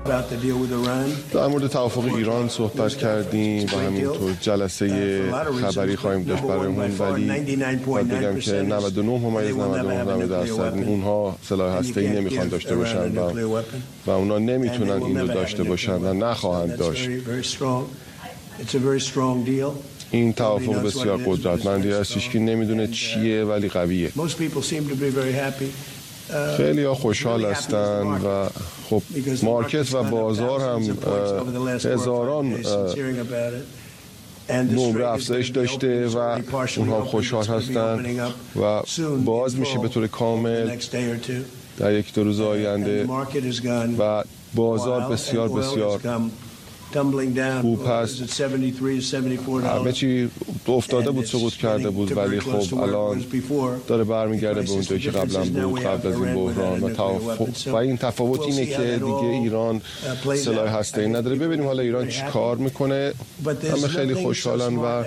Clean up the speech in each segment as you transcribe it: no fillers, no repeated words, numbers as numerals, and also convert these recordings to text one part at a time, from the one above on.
در مورد توافق ایران صحبت کردیم و همینطور جلسه خبری خواهیم داشت برایمون، ولی باید بگم که 99.99% اونها سلاح هسته‌ای نمیخوان داشته باشن و اونا نمیتونن این رو داشته باشن و نخواهند داشت. این توافق بسیار قدرتمندی است. هیچکی نمیدونه چیه ولی قویه. خیلی ها خوشحال هستن و خب مارکت و بازار هم هزاران نمره افزایش داشته و اونها خوشحال هستن و باز میشه به طور کامل در یک دو روز آینده و بازار بسیار بسیار خوب هست. همه چی افتاده بود، سقوط کرده بود، ولی خب الان داره برمیگرده به اونجایی که قبلا بود، قبل از این بحران و این تفاوت اینه که دیگه ایران سلاح هسته‌ای نداره. ببینیم حالا ایران چی کار میکنه. همه خیلی خوشحالن و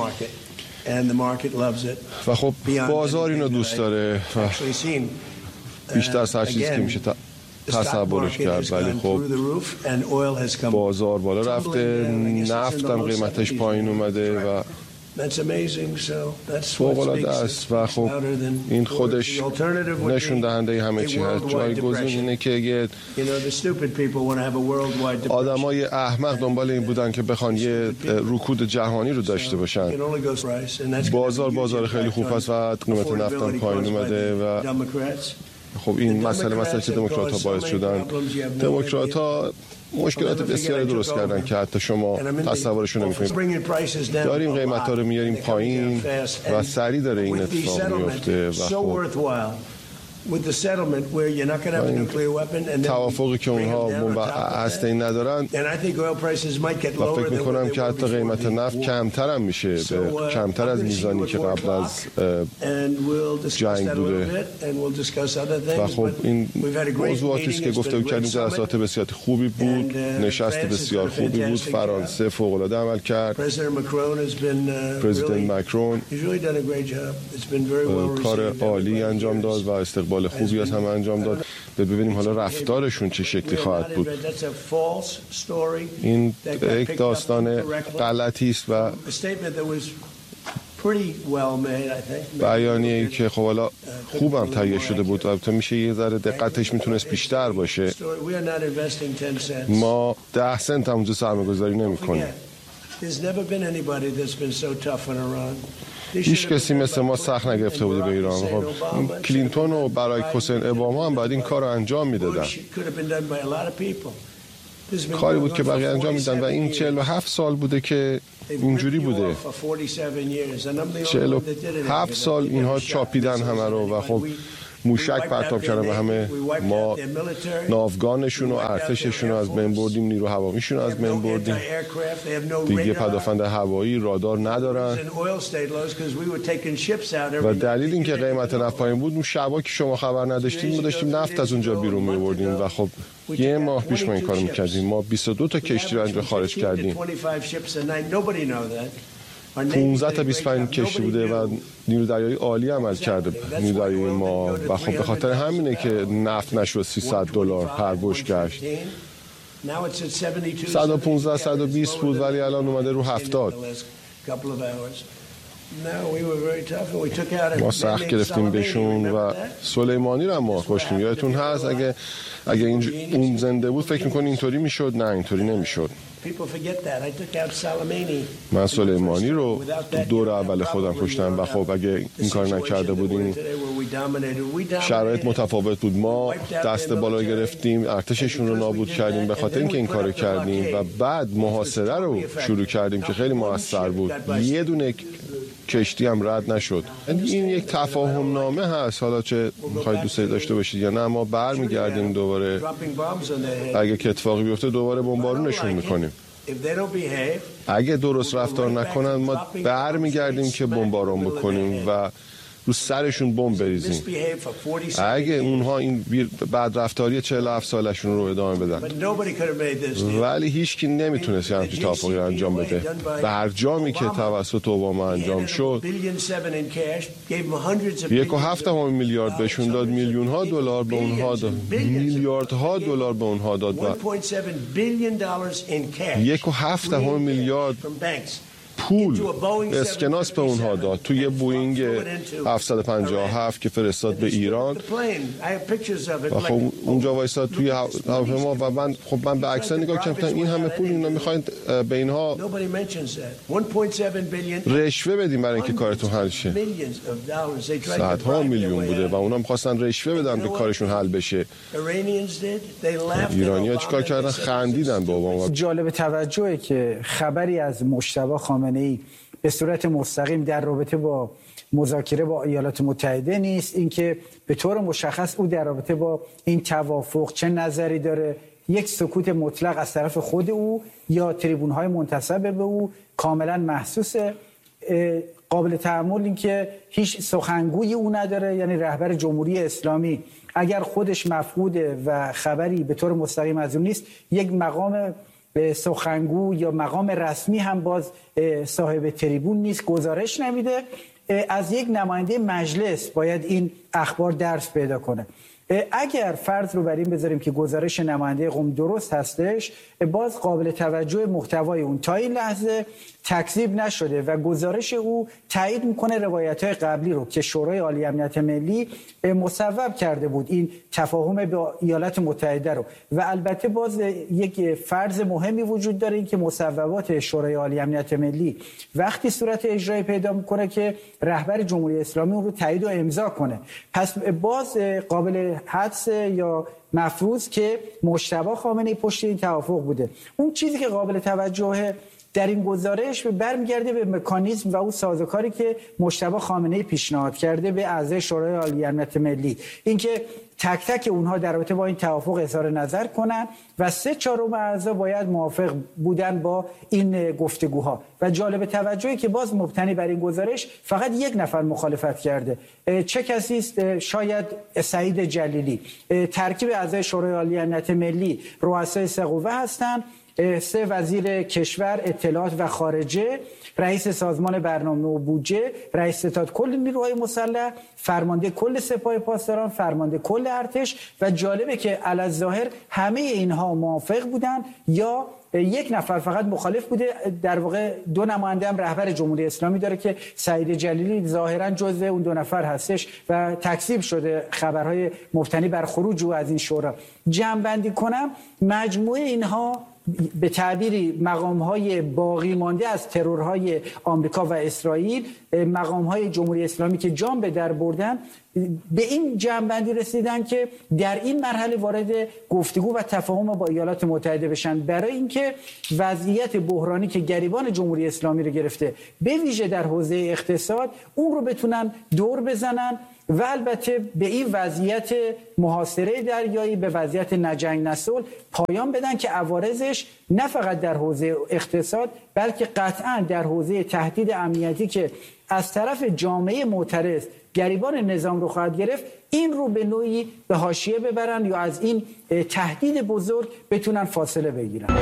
خب بازار اینو دوست داره و بیشتر از هر چیزی که میشه تصورش کرد، ولی خب بازار بالا رفته، نفت هم قیمتش پایین اومده و فوق‌العاده است و خب این خودش نشون دهنده همه چی هست. جایگزین اینه که آدمای احمق دنبال این بودن که بخوان یه رکود جهانی رو داشته باشن. بازار خیلی خوب است و قیمت نفت هم پایین اومده و خب این مسئله که دموکرات ها باعث شدن. دموکرات ها مشکلات بسیاری درست کردن که حتی شما تصورشون نمی‌کنید. داریم قیمت ها رو میاریم پایین و سریع داره این اتفاق میفته و خب توافقی که اونها هسته‌ای ندارن و فکر میکنم که حتی قیمت نفت کمتر هم میشه، کمتر از میزانی که قبل از جنگ بوده و خب این موضوعاتی است که گفته کردیم. جلسات بسیار خوبی بود، نشست بسیار خوبی بود. فرانسه فوق‌العاده عمل کرد. پرزیدنت مکرون کار عالی انجام داد و استقبال خوبی از هم انجام داد. ببینیم حالا رفتارشون چه شکلی خواهد بود. این یک داستان غلطی است و بیانیه‌ای که خب حالا خوبم تهیه شده بود و البته میشه یه ذره دقتش میتونست بیشتر باشه. ما 10 سنت هم اونجا سرمایه‌گذاری نمی‌کنیم. هیچ کسی مثل ما سخت نگرفته بوده به ایران. خب کلینتون و برای حسین اوباما هم باید این کار رو انجام میدادن. کاری بود که بقیه انجام میدن و این 47 سال بوده که اینجوری بوده. 47 سال اینها چاپیدن همه رو و خب موشک پرتاب کردن و همه ما ناوگانشون و ارتششون رو از بین بردیم، نیرو هوامیشون رو از بین بردیم. دیگه پدافند هوایی رادار ندارن و دلیل این که قیمت نفت پایین بود، اون شبا که شما خبر نداشتیم ما داشتیم نفت از اونجا بیرون می‌بردیم و خب یه ماه پیش ما این کارو می‌کردیم. ما 22 تا کشتی رو اینجا خارج کردیم. 15 تا 25 کشتی بوده و نیرو دریایی عالی عمل کرده نیرو دریایی ما و خب به خاطر همینه که نفت نشد $300 هر بشکش. 115 120 بود ولی الان اومده رو 70. ما سخت گرفتیم بهشون و سلیمانی رو هم ما کشتیم. یادتون هست اگه اون زنده بود فکر می‌کنی اینطوری میشد؟ نه اینطوری نمیشد. من سلیمانی رو دور اول خودم کشتم و خب اگه این کار نکرده بودیم شرایط متفاوت بود. ما دست بالا گرفتیم، ارتششون رو نابود کردیم به خاطر اینکه این کارو کردیم و بعد محاصره رو شروع کردیم که خیلی موثر بود. یه دونه کشتی هم رد نشد. این یک تفاهم نامه هست، حالا چه میخواید دوست داشته باشید یا نه. ما برمیگردیم دوباره، اگه که اتفاقی بیفته دوباره بمبارونشون میکنیم. اگه درست رفتار نکنن ما برمیگردیم که بمبارون بکنیم و رو سرشون بمب بریزیم. اگه اونها این بدرفتاری 47 سالشون رو ادامه بدن، ولی هیچ نمیتونست یه همچین توافقی انجام بده. برجامی که توسط اوباما انجام شد 1.7 میلیارد بهشون داد، میلیون ها دلار به اونها داد، میلیاردها دلار به اونها داد و 1.7 میلیارد پول اسکناس به اونها داد توی یه بوینگ 757 که فرستاد به ایران و خب اونجا وایساد توی هواپیما و من به عکس‌ها نگاه کردم، این همه پول اینا میخواین به اینها رشوه بدیم برای اینکه کارتون حل شه. صدها میلیون بوده و اونا میخواستن رشوه بدن که کارشون حل بشه. ایرانی‌ها چیکار کردن؟ خندیدن به اوباما. جالب توجهه که خبری از مجتبی خامنه‌ای به صورت مستقیم در رابطه با مذاکره با ایالات متحده نیست. اینکه به طور مشخص او در رابطه با این توافق چه نظری داره، یک سکوت مطلق از طرف خود او یا تریبون‌های منتسب به او کاملا محسوسه. قابل تأمل این که هیچ سخنگوی او نداره، یعنی رهبر جمهوری اسلامی اگر خودش مفقوده و خبری به طور مستقیم از اون نیست، یک مقام سخنگو یا مقام رسمی هم باز صاحب تریبون نیست، گزارش نمیده. از یک نماینده مجلس باید این اخبار درس پیدا کنه. اگر فرض رو بر این بذاریم که گزارش نماینده قم درست هستش، باز قابل توجه محتوای اون تا این لحظه تکذیب نشده و گزارش او تایید میکنه روایت‌های قبلی رو که شورای عالی امنیت ملی مصوب کرده بود، این تفاهم با ایالات متحده رو. و البته باز یک فرض مهمی وجود داره، این که مصوبات شورای عالی امنیت ملی وقتی صورت اجرایی پیدا میکنه که رهبر جمهوری اسلامی اون رو تایید و امضا کنه. پس باز قابل حدس یا مفروض که مجتبی خامنه‌ای پشت این توافق بوده. اون چیزی که قابل توجهه در این گزارش برمیگرده به مکانیزم و اون سازوکاری که مجتبی خامنه‌ای پیشنهاد کرده به اعضای شورای عالی امنیت ملی، اینکه تک تک اونها در رابطه با این توافق اظهار نظر کنن و 3/4 اعضا باید موافق بودن با این گفتگوها. و جالب توجهی که باز مبتنی بر این گزارش فقط یک نفر مخالفت کرده. چه کسی است؟ شاید سعید جلیلی. ترکیب اعضای شورای عالی امنیت ملی رؤسای 3 قوه هستند: 3 وزیر کشور، اطلاعات و خارجه، رئیس سازمان برنامه و بودجه، رئیس ستاد کل نیروهای مسلح، فرمانده کل سپاه پاسداران، فرمانده کل ارتش. و جالبه که علی‌الظاهر همه اینها موافق بودن یا یک نفر فقط مخالف بوده. در واقع 2 نماینده هم رهبر جمهوری اسلامی داره که سعید جلیلی ظاهرا جزو اون 2 نفر هستش و تکذیب شده خبرهای مبتنی بر خروج او از این شورا. جمع‌بندی کنم، مجموعه اینها به تعبیری مقام‌های باقی مانده از ترورهای آمریکا و اسرائیل، مقام‌های جمهوری اسلامی که جان به در بردن، به این جمع‌بندی رسیدن که در این مرحله وارد گفتگو و تفاهم با ایالات متحده بشن، برای اینکه وضعیت بحرانی که گریبان جمهوری اسلامی رو گرفته به ویژه در حوزه اقتصاد اون رو بتونن دور بزنن و البته به این وضعیت محاصره دریایی، به وضعیت نجنگ نصلح پایان بدن که عوارضش نه فقط در حوزه اقتصاد بلکه قطعا در حوزه تهدید امنیتی که از طرف جامعه معترض گریبان نظام رو خواهد گرفت، این رو به نوعی به حاشیه ببرن یا از این تهدید بزرگ بتونن فاصله بگیرن.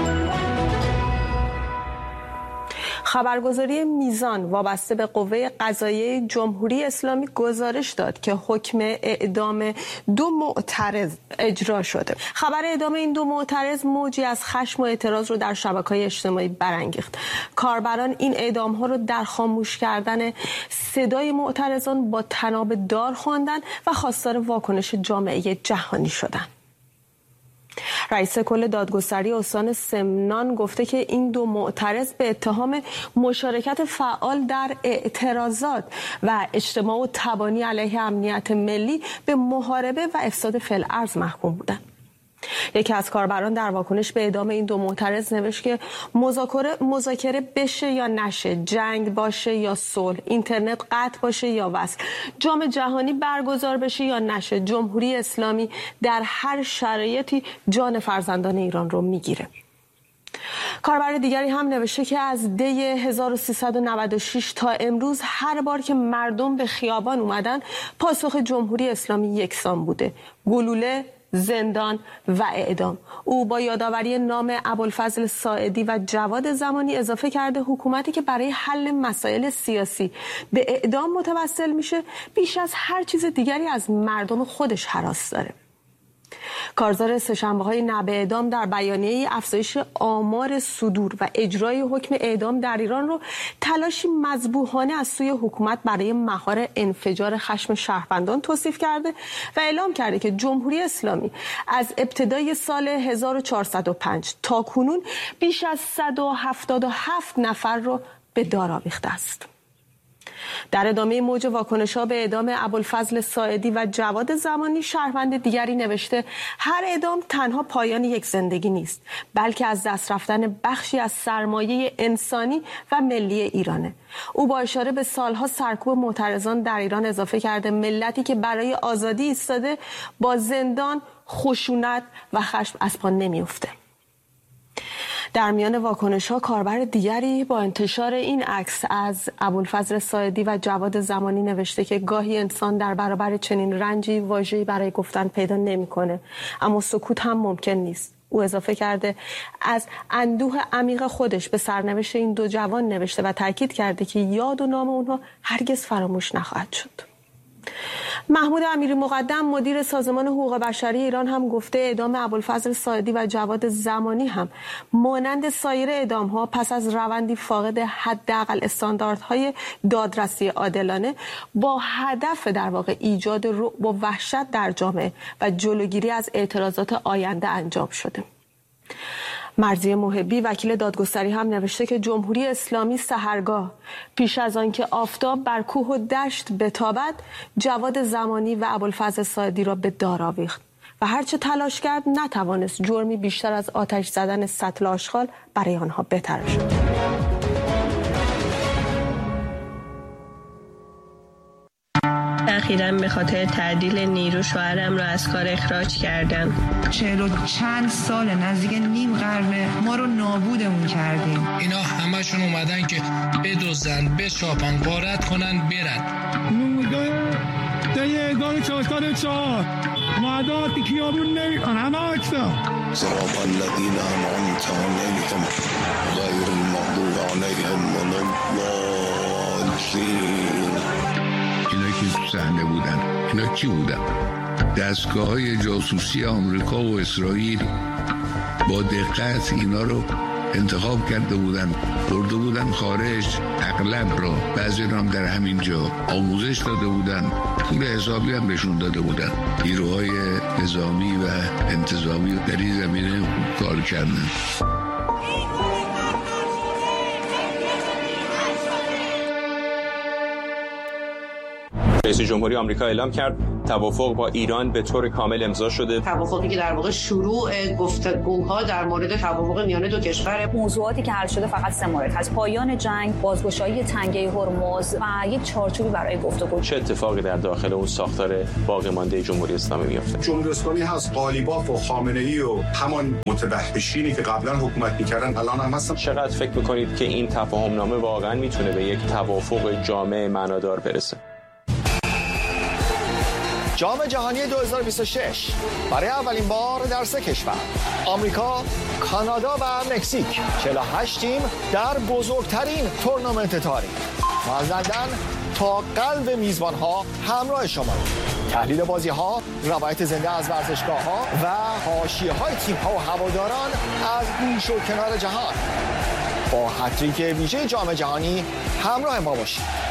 خبرگزاری میزان وابسته به قوه قضاییه جمهوری اسلامی گزارش داد که حکم اعدام 2 معترض اجرا شده. خبر اعدام این 2 معترض موجی از خشم و اعتراض رو در شبکه‌های اجتماعی برانگیخت. کاربران این اعدام‌ها رو در خاموش کردن صدای معترضان با طناب دار خواندن و خواستار واکنش جامعه جهانی شدند. رئیس کل دادگستری استان سمنان گفته که این 2 معترض به اتهام مشارکت فعال در اعتراضات و اجتماع و تبانی علیه امنیت ملی به محاربه و افساد فی‌الارض محکوم بودند. یکی از کاربران در واکنش به اعدام این 2 معترض نوشت که مذاکره بشه یا نشه، جنگ باشه یا صلح، اینترنت قطع باشه یا وصل، جام جهانی برگزار بشه یا نشه، جمهوری اسلامی در هر شرایطی جان فرزندان ایران رو میگیره. کاربر دیگری هم نوشته که از دی 1396 تا امروز هر بار که مردم به خیابان اومدن پاسخ جمهوری اسلامی یکسان بوده: گلوله، زندان و اعدام. او با یادآوری نام ابوالفضل ساعدی و جواد زمانی اضافه کرده حکومتی که برای حل مسائل سیاسی به اعدام متوسل میشه بیش از هر چیز دیگری از مردم خودش هراس داره. کارزار سه‌شنبه‌های نبع اعدام در بیانیه افزایش آمار صدور و اجرای حکم اعدام در ایران رو تلاشی مذبوحانه از سوی حکومت برای مهار انفجار خشم شهروندان توصیف کرده و اعلام کرده که جمهوری اسلامی از ابتدای سال 1405 تا کنون بیش از 177 نفر رو به دار آویخته است. در ادامه موج واکنش‌ها به اعدام ابوالفضل ساعدی و جواد زمانی، شهروند دیگری نوشته هر اعدام تنها پایان یک زندگی نیست، بلکه از دست رفتن بخشی از سرمایه انسانی و ملی ایرانه. او با اشاره به سالها سرکوب معترضان در ایران اضافه کرده ملتی که برای آزادی ایستاده با زندان، خشونت و خشم از پا نمی‌افته. در میان واکنش‌ها کاربر دیگری با انتشار این عکس از ابوالفضل ساعدی و جواد زمانی نوشته که گاهی انسان در برابر چنین رنجی واژه‌ای برای گفتن پیدا نمی‌کنه، اما سکوت هم ممکن نیست. او اضافه کرده از اندوه عمیق خودش به سرنوشت این دو جوان نوشته و تاکید کرده که یاد و نام اونها هرگز فراموش نخواهد شد. محمود امیری مقدم مدیر سازمان حقوق بشری ایران هم گفته اعدام ابوالفضل ساعدی و جواد زمانی هم مانند سایر اعدام‌ها پس از روندی فاقد حداقل استانداردهای دادرسی عادلانه با هدف در واقع ایجاد رعب و وحشت در جامعه و جلوگیری از اعتراضات آینده انجام شده. مرضیه محبی وکیل دادگستری هم نوشته که جمهوری اسلامی سحرگاه پیش از آن که آفتاب بر کوه و دشت بتابد جواد زمانی و ابوالفضل ساعدی را به دار آویخت و هرچه تلاش کرد نتوانست جرمی بیشتر از آتش زدن سطل آشغال برای آنها بتراشد. اخیراً به خاطر تعدیل نیرو شوهرم را از کار اخراج کردن. 40 و چند سال، نزدیک نیم قرنه ما رو نابودمون کردیم. اینا همشون اومدن که بدزدن، بشاپن، غارت کنن، برن. طی اعدام 404 معدات خیابون نمیخوان، همه اکتا صراط الذین انعمت علیهم غیر المغضوب علیهم ولا الضالین. اینا که صحنه بودن، اینا کی بودن؟ دستگاه‌های جاسوسی آمریکا و اسرائیل با دقت اینا رو انتخاب کرده بودن، برده بودن خارج، اغلب را بعضی هم در همین جا آموزش داده بودن، پول حسابی هم بهشون داده بودن. نیروهای نظامی و انتظامی در این زمینه کار کردن. رئیس جمهوری آمریکا اعلام کرد توافق با ایران به طور کامل امضا شده. توافقی که در واقع شروع گفتگوها در مورد توافق میان دو کشور. موضوعاتی که حل شده فقط 3 مورد هست: پایان جنگ، بازگشایی تنگه هرمز و یک چارچوبی برای گفتگو. چه اتفاقی در داخل اون ساختار باقی مانده جمهوری اسلامی میفته؟ جمهوری اسلامی هست، قالیباف و خامنه‌ای و همان متوحشینی که قبلا حکومت می‌کردن الان هم هستن. چقدر فکر می‌کنید که این تفاهم نامه واقعا میتونه به یک توافق جامع معنادار برسه؟ جام جهانی 2026 برای اولین بار در 3 کشور، آمریکا، کانادا و مکزیک، 48 تیم در بزرگترین تورنمنت تاریخ. ما از لندن تا قلب میزبانها همراه شما. تحلیل بازی‌ها، روایت زنده از ورزشگاه‌ها و حاشیه‌های تیم‌ها و هواداران از گوش و کنار جهان. با هتریک ویژه جام جهانی همراه ما باشید.